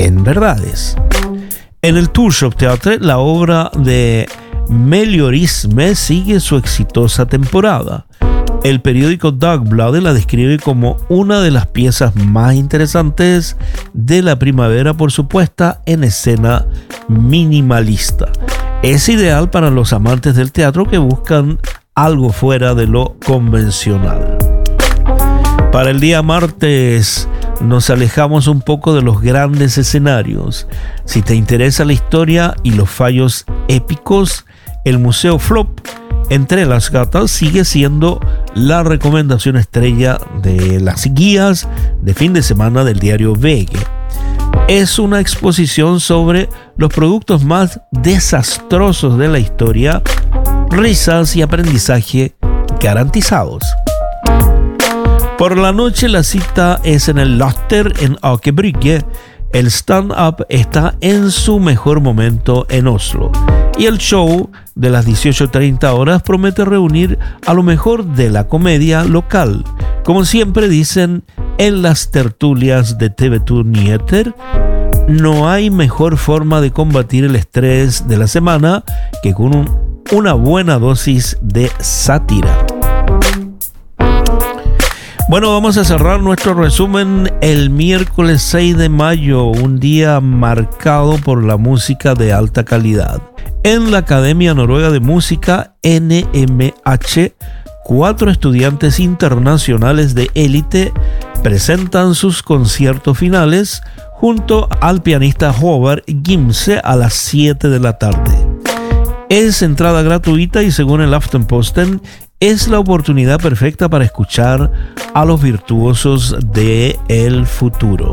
en verdades. En el Torshov Theater, la obra de Meliorisme sigue su exitosa temporada. El periódico Dagbladet la describe como una de las piezas más interesantes de la primavera por su puesta en escena minimalista. Es ideal para los amantes del teatro que buscan algo fuera de lo convencional. Para el día martes nos alejamos un poco de los grandes escenarios. Si te interesa la historia y los fallos épicos, el Museo Flop Entre las Gatas sigue siendo la recomendación estrella de las guías de fin de semana del diario Vege. Es una exposición sobre los productos más desastrosos de la historia, risas y aprendizaje garantizados. Por la noche la cita es en el Latter en Aker Brygge. El stand-up está en su mejor momento en Oslo. Y el show de las 18:30 horas promete reunir a lo mejor de la comedia local. Como siempre dicen en las tertulias de TV2 Nyheter, no hay mejor forma de combatir el estrés de la semana que con una buena dosis de sátira. Bueno, vamos a cerrar nuestro resumen el miércoles 6 de mayo, un día marcado por la música de alta calidad. En la Academia Noruega de Música, NMH, 4 estudiantes internacionales de élite presentan sus conciertos finales junto al pianista Håvard Gimse a las 7 de la tarde. Es entrada gratuita y según el Aftenposten, es la oportunidad perfecta para escuchar a los virtuosos del futuro.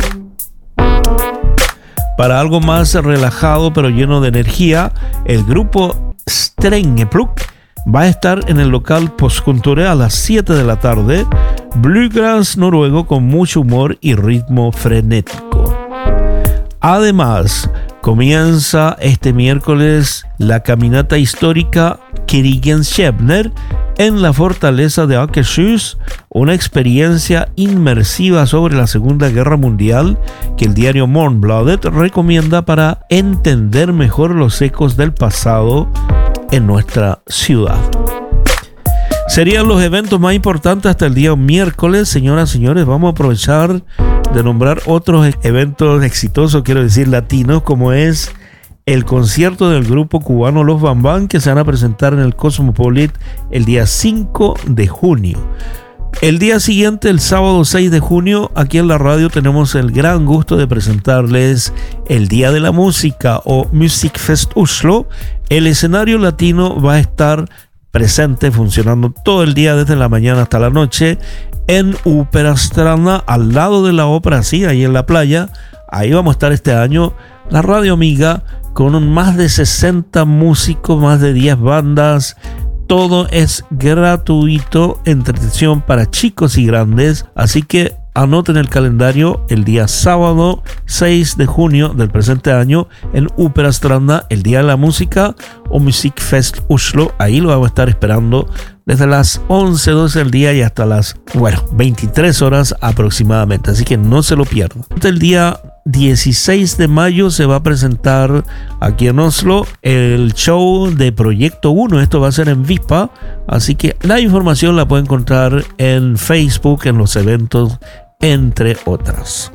Para algo más relajado pero lleno de energía, el grupo Strengepluk va a estar en el local Postkontoret a las 7 de la tarde, bluegrass noruego con mucho humor y ritmo frenético. Además, comienza este miércoles la caminata histórica Krigens-Skjebner en la fortaleza de Akershus, una experiencia inmersiva sobre la Segunda Guerra Mundial que el diario Morgenbladet recomienda para entender mejor los ecos del pasado en nuestra ciudad. Serían los eventos más importantes hasta el día miércoles. Señoras y señores, vamos a aprovechar de nombrar otros eventos exitosos, quiero decir latinos, como es el concierto del grupo cubano Los Bambán, que se van a presentar en el Cosmopolit el día 5 de junio. El día siguiente, el sábado 6 de junio, aquí en la radio tenemos el gran gusto de presentarles el Día de la Música o Musikfest Oslo. El escenario latino va a estar presente, funcionando todo el día desde la mañana hasta la noche en Operastranda, al lado de la ópera, sí, ahí en la playa. Ahí vamos a estar este año, la radio amiga, con más de 60 músicos, más de 10 bandas. Todo es gratuito, entretención para chicos y grandes, así que anoten el calendario el día sábado 6 de junio del presente año en Operastranda, el Día de la Música o Musikfest Oslo. Ahí lo vamos a estar esperando desde las 11:12 del día y hasta las 23 horas aproximadamente, así que no se lo pierdan. El día 16 de mayo se va a presentar aquí en Oslo el show de Proyecto 1. Esto va a ser en Vispa, así que la información la pueden encontrar en Facebook, en los eventos, entre otras.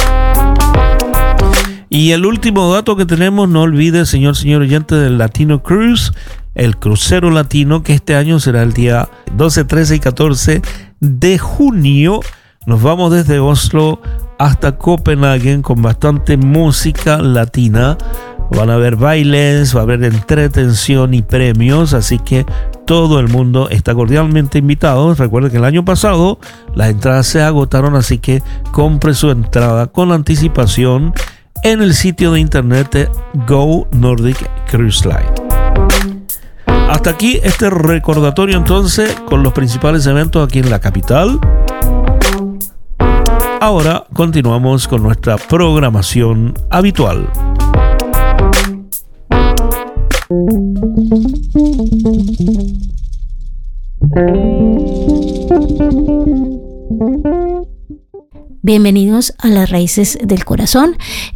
Y el último dato que tenemos, no olvide, señor oyente, del Latino Cruise, el crucero latino, que este año será el día 12, 13 y 14 de junio. Nos vamos desde Oslo hasta Copenhague con bastante música latina. Van a haber bailes, va a haber entretención y premios, así que todo el mundo está cordialmente invitado. Recuerden que el año pasado las entradas se agotaron, así que compre su entrada con anticipación en el sitio de internet Go Nordic Cruise Line. Hasta aquí este recordatorio entonces con los principales eventos aquí en la capital. Ahora continuamos con nuestra programación habitual. Bienvenidos a Las Raíces del Corazón.